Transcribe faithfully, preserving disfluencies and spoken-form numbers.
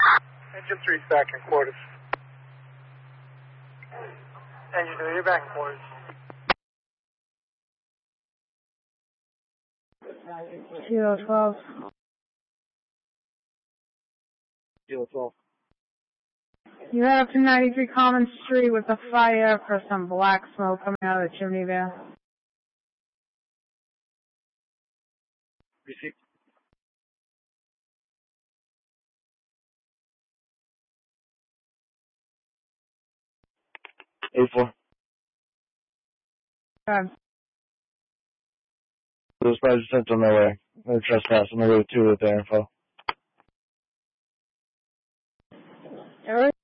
Engine three's back in quarters. Engine three, you're back in quarters. Kilo twelve. Kilo twelve. You head up to ninety-three Common Street with a fire for some black smoke coming out of the chimney there. Receipt. eight four. Okay. Those guys are sent on their way. They're trespassing. They're going to two with their info. Eric?